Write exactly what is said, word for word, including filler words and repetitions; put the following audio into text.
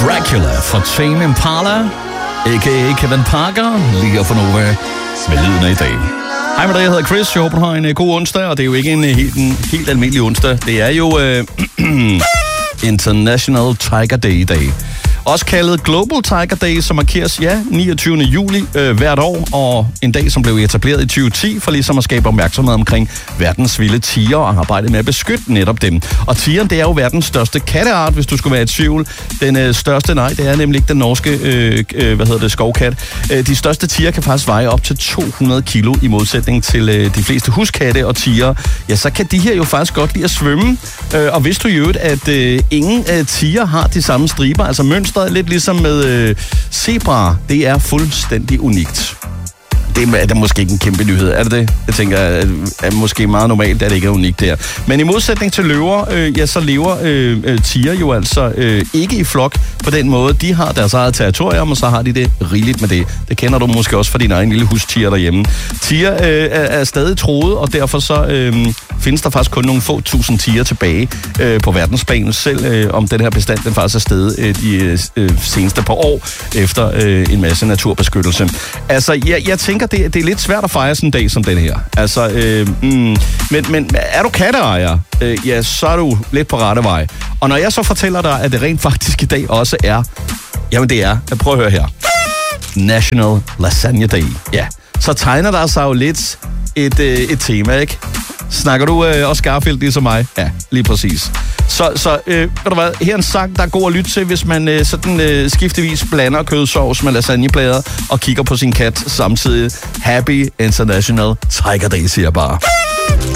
Dracula fra Tame Impala, a k a. Kevin Parker, ligger for Nova med lyden af i dag. Hej med dig, jeg hedder Chris. Jeg håber, du har en uh, god onsdag, og det er jo ikke en, helt, en helt almindelig onsdag. Det er jo uh, International Tiger Day i dag. Også kaldet Global Tiger Day, som markeres, ja, niogtyvende juli øh, hvert år, og en dag, som blev etableret i tyve ti, for ligesom at skabe opmærksomhed omkring verdens vilde tiger og arbejde med at beskytte netop dem. Og tigeren, det er jo verdens største katteart, hvis du skulle være i tvivl. Den øh, største, nej, det er nemlig ikke den norske, øh, øh, hvad hedder det, skovkat. Øh, de største tiger kan faktisk veje op til to hundrede kilo i modsætning til øh, de fleste huskatte og tiger. Ja, så kan de her jo faktisk godt lide at svømme. Øh, og vidste du jo, at øh, ingen øh, tiger har de samme striber, altså mønster, lidt ligesom med øh, zebra. Det er fuldstændig unikt. Det er, det er måske ikke en kæmpe nyhed, er det det? Jeg tænker, at er måske meget normalt, at det ikke er unikt der. Men i modsætning til løver, øh, ja, så lever øh, øh, tiger jo altså øh, ikke i flok på den måde. De har deres eget territorium, og så har de det rigeligt med det. Det kender du måske også fra din egen lille hustiger derhjemme. Tiger øh, er, er stadig troet, og derfor så øh, findes der faktisk kun nogle få tusind tiger tilbage øh, på verdensplan, selv øh, om den her bestand den faktisk er steget øh, de øh, seneste par år efter øh, en masse naturbeskyttelse. Altså, jeg, jeg tænker, Det, det er lidt svært at fejre sådan en dag som den her. Altså, øh, mm, men, men er du katteejer, øh, ja, så er du lidt på rette vej. Og når jeg så fortæller dig, at det rent faktisk i dag også er, jamen det er, prøv at høre her, National Lasagne Day. Ja, så tegner der sig jo lidt et, øh, et tema, ikke? Snakker du øh, også Garfield ligesom mig? Ja, lige præcis. Så, så øh, ved du hvad, her er en sang, der er god at lytte til, hvis man øh, sådan øh, skiftevis blander kødsovs med lasagneplader og kigger på sin kat samtidig. Happy International Tiger Day, siger jeg bare.